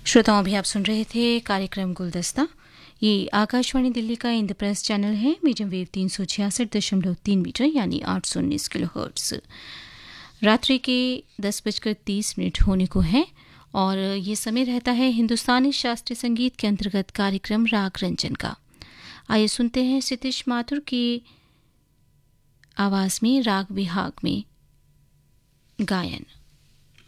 श्रोताओं, अभी आप सुन रहे थे कार्यक्रम गुलदस्ता। ये आकाशवाणी दिल्ली का इंद्रप्रस्थ चैनल है। मीडियम वेव 366.3 मीटर यानी 819 किलोहर्ट्ज। रात्रि के 10:30 होने को है और ये समय रहता है हिंदुस्तानी शास्त्रीय संगीत के अंतर्गत कार्यक्रम राग रंजन का। आइए सुनते हैं सितिश माथुर की आवाज में राग विहाग में गायन।